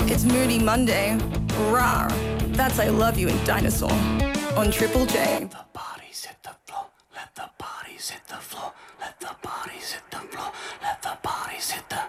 It's Moody Monday. Rawr. That's I Love You in Dinosaur on Triple J. Let the bodies hit the floor. Let the bodies hit the floor. Let the bodies hit the floor. Let the bodies hit the